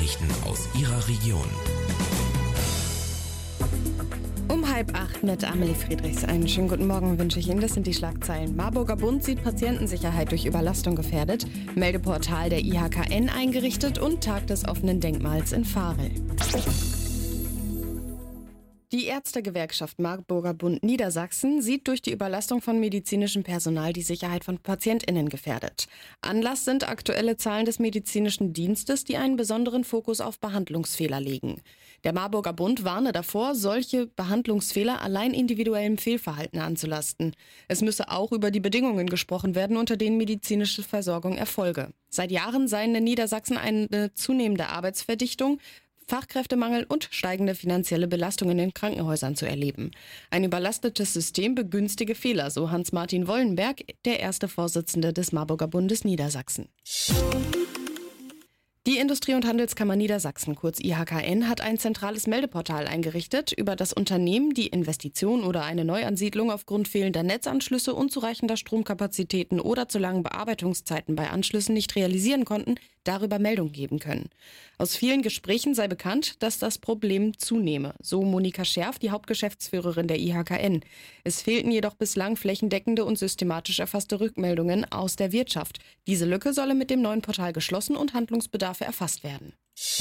Nachrichten aus Ihrer Region. Um 7:30 mit Amelie Friedrichs. Einen schönen guten Morgen wünsche ich Ihnen. Das sind die Schlagzeilen. Marburger Bund sieht Patientensicherheit durch Überlastung gefährdet. Meldeportal der IHKN eingerichtet und Tag des offenen Denkmals in Varel. Die Ärztegewerkschaft Marburger Bund Niedersachsen sieht durch die Überlastung von medizinischem Personal die Sicherheit von PatientInnen gefährdet. Anlass sind aktuelle Zahlen des medizinischen Dienstes, die einen besonderen Fokus auf Behandlungsfehler legen. Der Marburger Bund warne davor, solche Behandlungsfehler allein individuellem Fehlverhalten anzulasten. Es müsse auch über die Bedingungen gesprochen werden, unter denen medizinische Versorgung erfolge. Seit Jahren seien in Niedersachsen eine zunehmende Arbeitsverdichtung, Fachkräftemangel und steigende finanzielle Belastungen in den Krankenhäusern zu erleben. Ein überlastetes System begünstige Fehler, so Hans-Martin Wollenberg, der erste Vorsitzende des Marburger Bundes Niedersachsen. Die Industrie- und Handelskammer Niedersachsen, kurz IHKN, hat ein zentrales Meldeportal eingerichtet, über das Unternehmen, die Investition oder eine Neuansiedlung aufgrund fehlender Netzanschlüsse, unzureichender Stromkapazitäten oder zu langen Bearbeitungszeiten bei Anschlüssen nicht realisieren konnten, darüber Meldung geben können. Aus vielen Gesprächen sei bekannt, dass das Problem zunehme, so Monika Scherf, die Hauptgeschäftsführerin der IHKN. Es fehlten jedoch bislang flächendeckende und systematisch erfasste Rückmeldungen aus der Wirtschaft. Diese Lücke solle mit dem neuen Portal geschlossen und Handlungsbedarfe erfasst werden.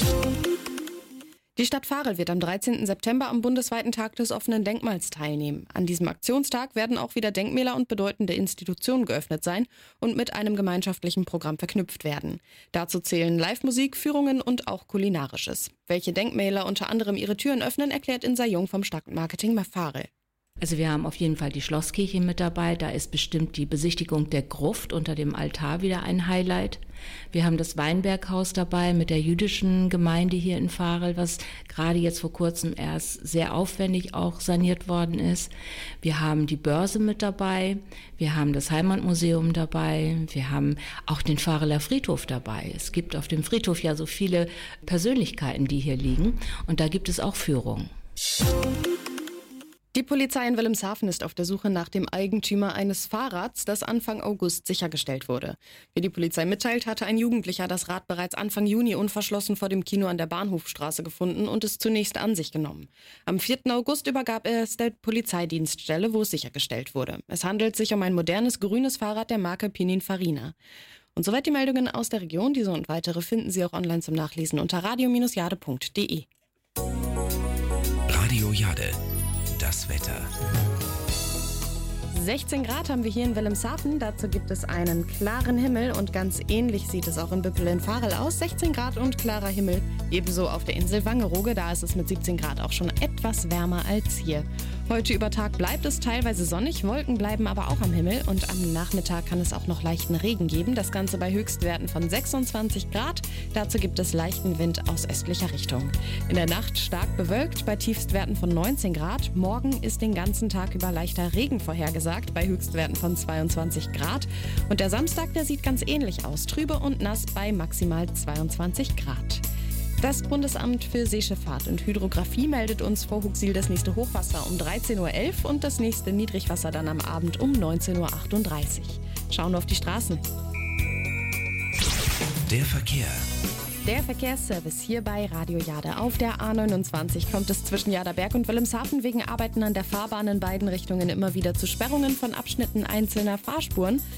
Die Stadt Varel wird am 13. September am bundesweiten Tag des offenen Denkmals teilnehmen. An diesem Aktionstag werden auch wieder Denkmäler und bedeutende Institutionen geöffnet sein und mit einem gemeinschaftlichen Programm verknüpft werden. Dazu zählen Live-Musik, Führungen und auch Kulinarisches. Welche Denkmäler unter anderem ihre Türen öffnen, erklärt Insa Jung vom Stadtmarketing Varel. Also wir haben auf jeden Fall die Schlosskirche mit dabei. Da ist bestimmt die Besichtigung der Gruft unter dem Altar wieder ein Highlight. Wir haben das Weinberghaus dabei mit der jüdischen Gemeinde hier in Varel, was gerade jetzt vor kurzem erst sehr aufwendig auch saniert worden ist. Wir haben die Börse mit dabei. Wir haben das Heimatmuseum dabei. Wir haben auch den Vareler Friedhof dabei. Es gibt auf dem Friedhof ja so viele Persönlichkeiten, die hier liegen. Und da gibt es auch Führungen. Die Polizei in Wilhelmshaven ist auf der Suche nach dem Eigentümer eines Fahrrads, das Anfang August sichergestellt wurde. Wie die Polizei mitteilt, hatte ein Jugendlicher das Rad bereits Anfang Juni unverschlossen vor dem Kino an der Bahnhofstraße gefunden und es zunächst an sich genommen. Am 4. August übergab er es der Polizeidienststelle, wo es sichergestellt wurde. Es handelt sich um ein modernes grünes Fahrrad der Marke Pininfarina. Und soweit die Meldungen aus der Region. Diese und weitere finden Sie auch online zum Nachlesen unter radio-jade.de. Radio Jade. Das Wetter. 16 Grad haben wir hier in Wilhelmshaven. Dazu gibt es einen klaren Himmel und ganz ähnlich sieht es auch in Büppel in Varel aus. 16 Grad und klarer Himmel. Ebenso auf der Insel Wangerooge. Da ist es mit 17 Grad auch schon etwas wärmer als hier. Heute über Tag bleibt es teilweise sonnig. Wolken bleiben aber auch am Himmel. Und am Nachmittag kann es auch noch leichten Regen geben. Das Ganze bei Höchstwerten von 26 Grad. Dazu gibt es leichten Wind aus östlicher Richtung. In der Nacht stark bewölkt bei Tiefstwerten von 19 Grad. Morgen ist den ganzen Tag über leichter Regen vorhergesagt bei Höchstwerten von 22 Grad. Und der Samstag, der sieht ganz ähnlich aus. Trübe und nass bei maximal 22 Grad. Das Bundesamt für Seeschifffahrt und Hydrographie meldet uns vor Huxil das nächste Hochwasser um 13.11 Uhr und das nächste Niedrigwasser dann am Abend um 19.38 Uhr. Schauen wir auf die Straßen. Der Verkehr. Der Verkehrsservice hier bei Radio Jade. Auf der A29 kommt es zwischen Jaderberg und Wilhelmshaven wegen Arbeiten an der Fahrbahn in beiden Richtungen immer wieder zu Sperrungen von Abschnitten einzelner Fahrspuren.